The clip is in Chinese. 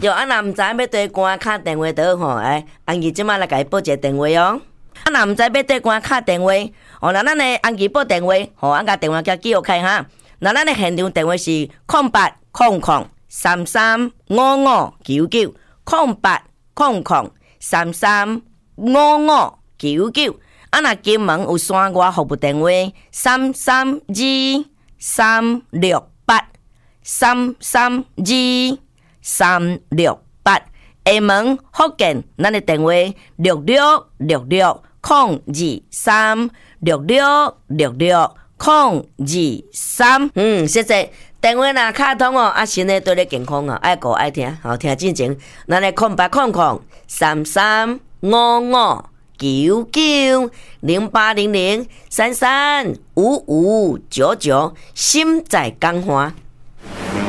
对，啊，若毋知要对官敲电话倒吼，安姨即马来甲伊报一个电话哦。啊，若毋知要对官敲电话，哦，那咱的安姨报电话，吼，甲电话叫记录开哈。那咱的现场电话是0800335599，0800335599。啊，若金门有山外服务电话332368，332368。厦门福建，咱的电话6666022366660223。谢谢。电话若卡通哦，啊，身体对你健康哦，爱顾爱听，好听进前，咱的08003355990800335599，心在港华。